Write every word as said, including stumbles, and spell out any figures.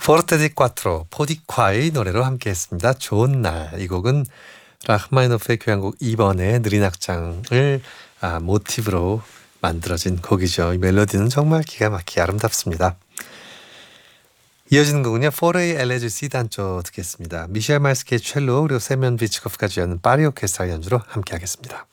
포르테 디 꽈트로 포디콰의 노래로 함께했습니다. 좋은 날. 이 곡은 라흐마니노프의 교향곡 이 번의 느린 악장을 아, 모티브로 만들어진 곡이죠. 이 멜로디는 정말 기가 막히게 아름답습니다. 이어지는 곡은요. 포레이 엘레지시 단조 듣겠습니다. 미셸 말스키의 첼로 그리고 세면 비치코프까지 여는 파리 오케스트라 연주로 함께하겠습니다.